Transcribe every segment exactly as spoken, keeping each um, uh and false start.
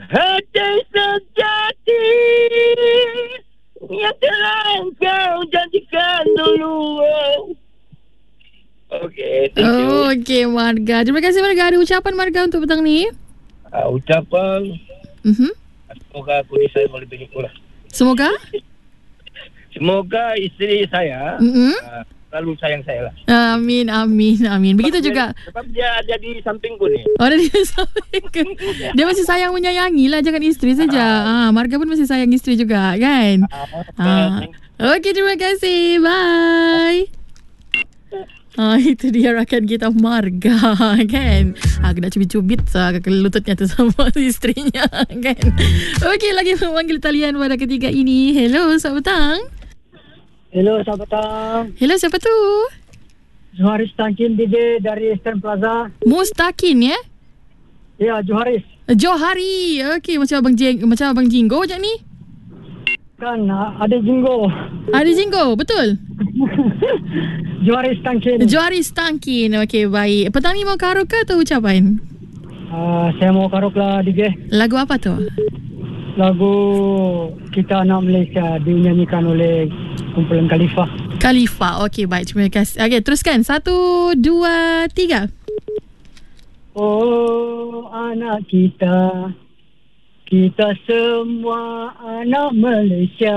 hati sejati yang telah kau janjikan dulu. Okey, thank you. Oh, okey, Marga. Terima kasih, Marga. Ada ucapan Marga untuk petang ni? Uh, ucapan, Mm-hmm. semoga aku disayang lebih itulah. Semoga? Semoga isteri saya Mm-hmm. uh, selalu sayang saya lah. Amin, amin, amin. Begitu sebab juga. Dia, sebab dia ada di sampingku ni. Oh, dia sampai ke. Dia masih sayang menyayangi lah, jangan isteri saja. Ah, Marga pun masih sayang isteri juga, kan? Ah. Okey, terima kasih. Bye. Ah, itu dia rakan kita Marga, kan? Aku nak cubit-cubit uh, ke lututnya tu sama isterinya, kan? Okey, lagi memanggil talian pada ketiga ini. Hello, selamat petang. Hello, selamat petang. Hello, siapa tu? Joharis Tangkin D J dari Eastern Plaza. Mustakin, ya? Ya, Joharis. Johari. Okey, macam abang Jeng, macam abang Jinggo macam ni. Kan ada Jinggo. Ada Jinggo, betul? Joharis Tangkin. Johari Tangkin. Okey, baik. Petang ni mau karaoke atau ucapan? Uh, saya mau karaoke lah D J. Lagu apa tu? Lagu Kita Anak Malaysia dinyanyikan oleh kumpulan Khalifah. Khalifah. Okey, baik. Terima kasih. Okey, teruskan. Satu, dua, tiga. Oh, anak kita, kita semua anak Malaysia,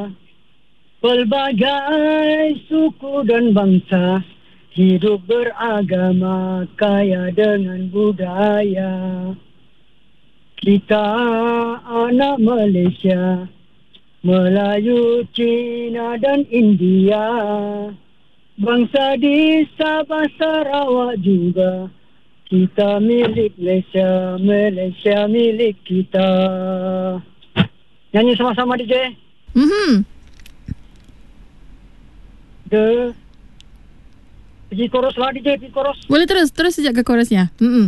pelbagai suku dan bangsa, hidup beragama, kaya dengan budaya. Kita anak Malaysia, Melayu, Cina dan India, bangsa di Sabah, Sarawak juga. Kita milik Malaysia, Malaysia milik kita. Nyanyi sama-sama D J. Mhm. The pergi chorus lah D J, pergi chorus. Boleh terus, terus sejak ke chorusnya. Mhm.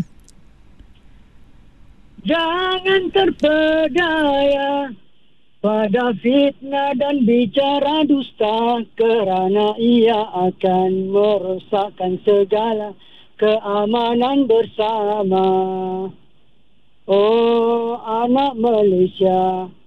Jangan terpedaya pada fitnah dan bicara dusta, kerana ia akan merosakkan segala keamanan bersama. Oh, anak Malaysia,